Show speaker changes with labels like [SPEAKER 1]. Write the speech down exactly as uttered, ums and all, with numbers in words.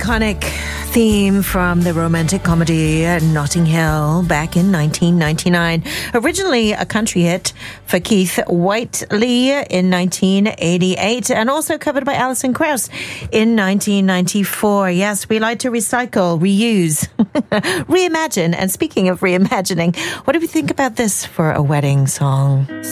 [SPEAKER 1] iconic theme from the romantic comedy Notting Hill back in nineteen ninety-nine. Originally a country hit for Keith Whiteley in nineteen eighty-eight and also covered by Alison Krauss in nineteen ninety-four. Yes, we like to recycle, reuse, reimagine. And speaking of reimagining, what do we think about this for a wedding song?